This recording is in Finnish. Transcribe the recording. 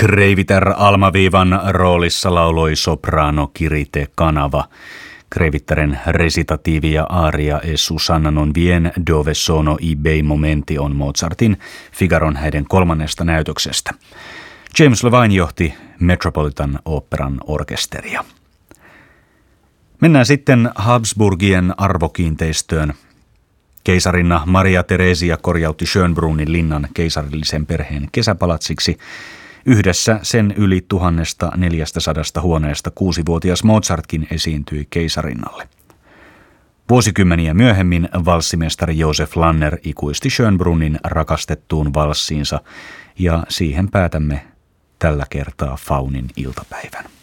Kreiviter Almaviivan roolissa lauloi soprano Kirite Kanava. Kreivittaren resitatiivi ja aria e Susanna non vien dove sono i bei momenti on Mozartin Figaron häiden 3. näytöksestä. James Levine johti Metropolitan Operan orkesteria. Mennään sitten Habsburgien arvokiinteistöön. Keisarinna Maria Theresia korjautti Schönbrunnin linnan keisarillisen perheen kesäpalatsiksi. Yhdessä sen yli 1400 huoneesta 6-vuotias Mozartkin esiintyi keisarinnalle. Vuosikymmeniä myöhemmin valssimestari Josef Lanner ikuisti Schönbrunnin rakastettuun valssiinsa, ja siihen päätämme tällä kertaa Faunin iltapäivän.